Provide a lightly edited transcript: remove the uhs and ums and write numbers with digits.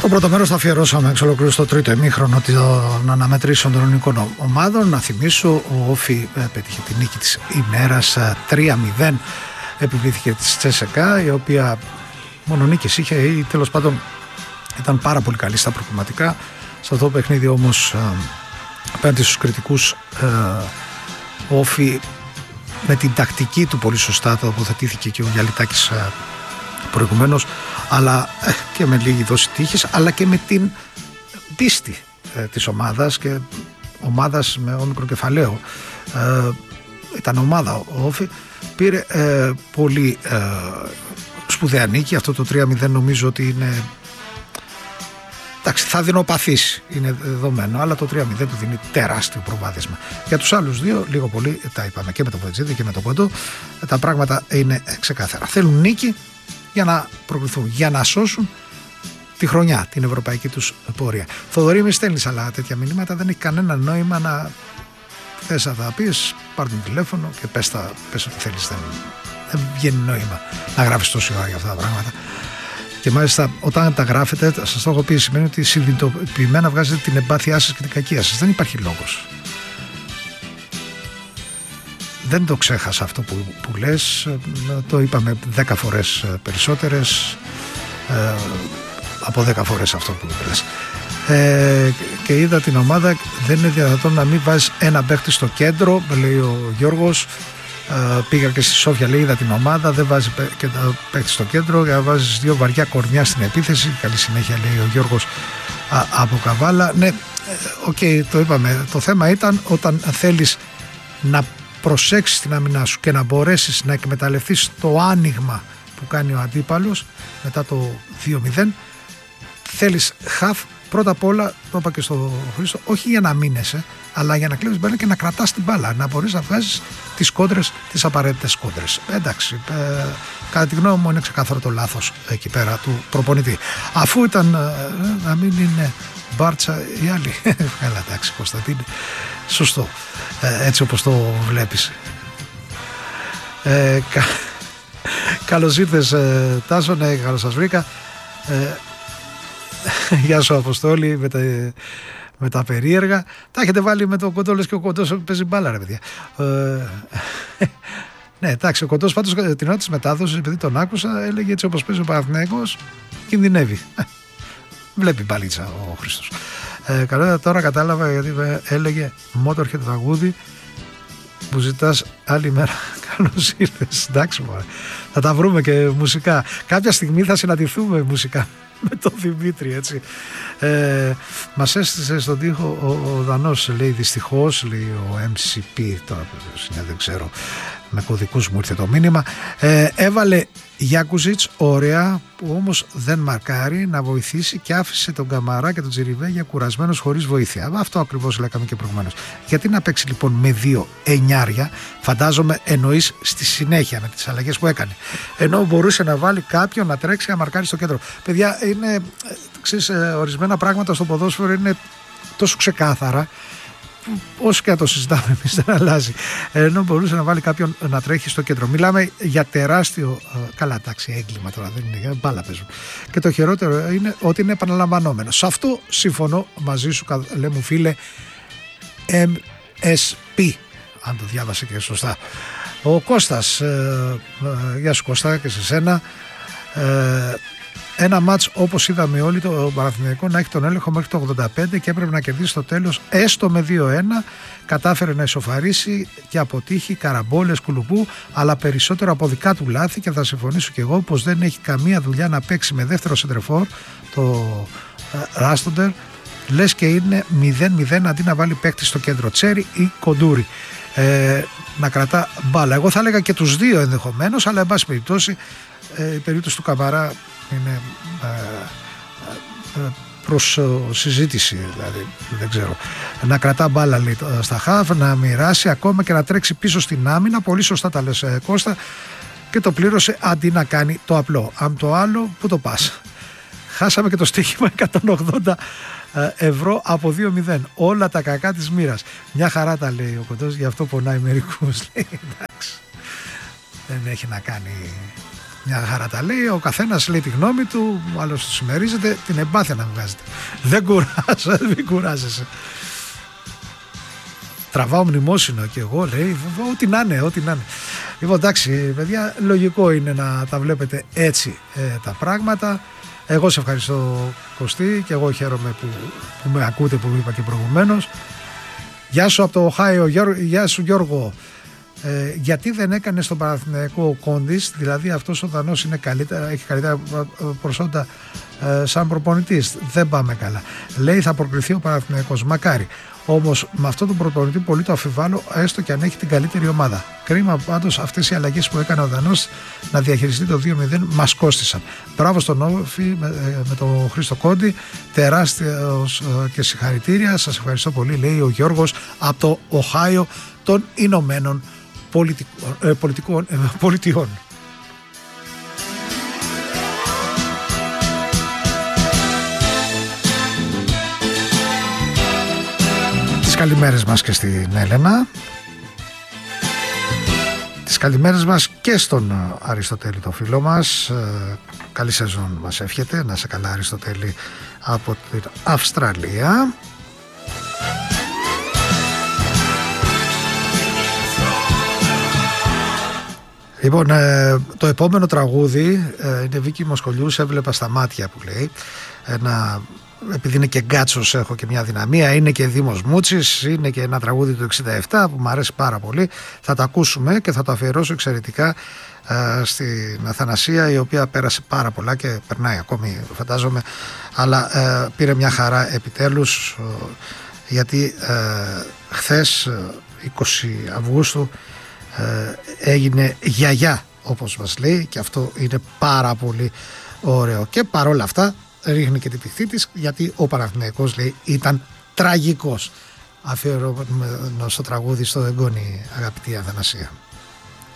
Το πρώτο μέρος θα αφιερώσαμε εξ ολοκλήρου στο τρίτο ημίχρονο των αναμετρήσεων των ελληνικών ομάδων. Να θυμίσω, ο Όφη πέτυχε την νίκη της ημέρας 3-0. Επιβλήθηκε της Τσέσεκα, η οποία μόνο νίκες είχε ή τέλος πάντων ήταν πάρα πολύ καλή στα προκριματικά. Σε αυτό το παιχνίδι όμως απέναντι στους κριτικούς, ο Όφη με την τακτική του πολύ σωστά τοποθετήθηκε και ο Γιαλιτάκης προηγουμένως, αλλά και με λίγη δόση τύχης, αλλά και με την πίστη της ομάδας και ομάδας με όμικρο κεφαλαίο. Ήταν ομάδα ο Όφη, πήρε πολύ σπουδαία νίκη. Αυτό το 3-0 νομίζω ότι είναι, εντάξει, θα δεινοπαθήσει, είναι δεδομένο, αλλά το 3-0 του δίνει τεράστιο προβάδισμα. Για τους άλλους δύο, λίγο πολύ τα είπαμε και με το Βετζίδη και με το Κοντό, τα πράγματα είναι ξεκάθαρα. Θέλουν νίκη για να προκριθούν, για να σώσουν τη χρονιά, την ευρωπαϊκή τους πορεία. Θοδωρή, μη στέλνεις αλλά τέτοια μηνύματα, δεν έχει κανένα νόημα να θες να τα πεις, πάρ' τον τηλέφωνο και πες ό,τι θέλεις. Δεν βγαίνει νόημα να γράφεις τόση ώρα για αυτά τα πράγματα. Και μάλιστα όταν τα γράφετε, σας το έχω πει, σημαίνει ότι συνειδητοποιημένα βγάζετε την εμπάθειά σας και την κακία σας. Δεν υπάρχει λόγος. Δεν το ξέχασα αυτό που λες, το είπαμε 10 φορές περισσότερες, από 10 φορές αυτό που λες. Και είδα την ομάδα, δεν είναι δυνατόν να μην βάζεις ένα παίχτη στο κέντρο, λέει ο Γιώργος. Πήγα και στη Σόφια, λέει, είδα την ομάδα, δεν βάζει και τα παίχτη στο κέντρο, για να βάζεις δύο βαριά κορμιά στην επίθεση. Καλή συνέχεια, λέει ο Γιώργος από Καβάλα. Ναι, το είπαμε. Το θέμα ήταν όταν θέλεις να προσέξεις την άμυνά σου και να μπορέσεις να εκμεταλλευτείς το άνοιγμα που κάνει ο αντίπαλος μετά το 2-0, θέλεις χαφ. Πρώτα απ' όλα, το είπα και στο Χρήστο, όχι για να μείνεσαι, αλλά για να κλέβεις μπάλα και να κρατάς την μπάλα, να μπορείς να βγάζεις τις κόντρες, τις απαραίτητες κόντρες. Εντάξει, κατά τη γνώμη μου είναι ξεκάθαρο το λάθος εκεί πέρα του προπονητή. Αφού ήταν να μην είναι Μπάρτσα οι άλλοι, έλα εντάξει Κωνσταντίνε, σωστό, έτσι όπως το βλέπεις. Καλώς ήρθες Τάσο, ναι, καλώς σας βρήκα. Γεια σου Αποστόλη με τα περίεργα. Τα έχετε βάλει με τον Κοντό, λες και ο Κοντός παίζει μπάλα, ρε παιδιά. Ναι, εντάξει, ο Κοντός πάντως την ώρα της μετάδοσης, επειδή τον άκουσα, έλεγε έτσι όπως παίζει ο Παναθηναϊκός, κινδυνεύει. Βλέπει μπαλίτσα ο Χρήστος. Καλά, τώρα κατάλαβα γιατί έλεγε Motorhead το τραγούδι που ζητάς άλλη μέρα. Καλώς ήρθες. Εντάξει, μωρέ. Θα τα βρούμε και μουσικά. Κάποια στιγμή θα συναντηθούμε μουσικά με τον Δημήτρη, έτσι. Μας έστησε στον τοίχο ο Δανός, λέει, δυστυχώς, λέει ο MCP, τώρα δεν ξέρω, με κωδικούς μου ήρθε το μήνυμα. Έβαλε Γιάκουζιτς, ωραία, που όμως δεν μαρκάρει, να βοηθήσει, και άφησε τον Καμαρά και τον Τζιριβέγια κουρασμένος χωρίς βοήθεια. Αυτό ακριβώς λέγαμε και προηγουμένως. Γιατί να παίξει λοιπόν με 2 εννιάρια, φαντάζομαι εννοείς στη συνέχεια με τις αλλαγές που έκανε, ενώ μπορούσε να βάλει κάποιον να τρέξει να μαρκάρει στο κέντρο. Παιδιά, είναι, ξέρεις, ορισμένα πράγματα στο ποδόσφαιρο είναι τόσο ξεκάθαρα, όσο και να το συζητάμε εμείς δεν αλλάζει, ενώ μπορούσε να βάλει κάποιον να τρέχει στο κέντρο. Μιλάμε για τεράστιο, καλά εντάξει, έγκλημα τώρα, δεν είναι, μπάλα παίζουν. Και το χειρότερο είναι ότι είναι επαναλαμβανόμενο. Σε αυτό συμφωνώ μαζί σου, λέει μου φίλε MSP, αν το διάβασε και σωστά. Ο Κώστας, γεια σου Κώστα και σε σένα. Ένα μάτς όπως είδαμε όλοι, το Παναθηναϊκό να έχει τον έλεγχο μέχρι το 85 και έπρεπε να κερδίσει στο τέλος έστω με 2-1. Κατάφερε να ισοφαρίσει και αποτύχει καραμπόλες, κουλουπού, αλλά περισσότερο από δικά του λάθη, και θα συμφωνήσω και εγώ πως δεν έχει καμία δουλειά να παίξει με δεύτερο σεντρεφόρ, το Ράστοντερ, λες και είναι 0-0 αντί να βάλει παίκτη στο κέντρο, Τσέρι ή Κοντούρι, να κρατά μπάλα. Εγώ θα έλεγα και τους δύο ενδεχομένως, αλλά εν πάση περιπτώσει η περίπτωση του Καμαρά είναι προς συζήτηση, δηλαδή δεν ξέρω, να κρατά μπάλα, λέει, στα χαφ, να μοιράσει ακόμα και να τρέξει πίσω στην άμυνα. Πολύ σωστά τα λες Κώστα, και το πλήρωσε αντί να κάνει το απλό. Αν το άλλο, πού το πας. Χάσαμε και το στοίχημα 180 ευρώ από 2-0. Όλα τα κακά της μοίρας. Μια χαρά τα λέει ο Κοντός, γι' αυτό πονάει μερικούς, λέει. Εντάξει, δεν έχει να κάνει Μια χαρά τα λέει, ο καθένας λέει τη γνώμη του, ο άλλος του συμμερίζεται, την εμπάθεια να βγάζετε. Δεν μην κουράζεσαι. Τραβάω μνημόσυνο και εγώ, λέει, ό,τι να είναι, ό,τι να είναι. Λοιπόν, εντάξει, παιδιά, λογικό είναι να τα βλέπετε έτσι τα πράγματα. Εγώ σε ευχαριστώ, Κωστή, και εγώ χαίρομαι που με ακούτε, που είπα και προηγουμένως. Γεια σου από το Οχάιο, γεια σου Γιώργο. Γιατί δεν έκανε στον Παναθηναϊκό ο Κόντις, δηλαδή αυτός ο Δανός είναι έχει καλύτερα προσόντα σαν προπονητής? Δεν πάμε καλά. Λέει θα προκριθεί ο Παναθηναϊκός, μακάρι. Όμως με αυτόν τον προπονητή πολύ το αφιβάλλω, έστω και αν έχει την καλύτερη ομάδα. Κρίμα πάντως αυτές οι αλλαγές που έκανε ο Δανός να διαχειριστεί το 2-0 μας κόστησαν. Μπράβο στον Όφη με τον Χρήστο Κόντι, τεράστιος και συγχαρητήρια. Σας ευχαριστώ πολύ, λέει ο Γιώργος από το Οχάιο των Ηνωμένων Πολιτειών. Τις καλημέρες μας και στην Έλενα, τις καλημέρες μας και στον Αριστοτέλη, το φίλο μας. Καλή σεζόν μας εύχεται, να σε καλά Αριστοτέλη από την Αυστραλία. Λοιπόν, το επόμενο τραγούδι είναι Βίκη Μοσκολιούς, έβλεπα στα μάτια, που λέει. Επειδή είναι και γκάτσος, έχω και μια δυναμία, είναι και Δήμος Μούτσης, είναι και ένα τραγούδι του 67 που μου αρέσει πάρα πολύ. Θα το ακούσουμε και θα το αφιερώσω εξαιρετικά στην Αθανασία, η οποία πέρασε πάρα πολλά και περνάει ακόμη, φαντάζομαι, αλλά πήρε μια χαρά επιτέλους, γιατί χθες 20 Αυγούστου έγινε γιαγιά, όπως μας λέει, και αυτό είναι πάρα πολύ ωραίο. Και παρόλα αυτά ρίχνει και την πηχτή της, γιατί ο Παναθηναϊκός, λέει, ήταν τραγικός. Αφιερωμένο στο τραγούδι στο εγγόνι, αγαπητή Αθανασία.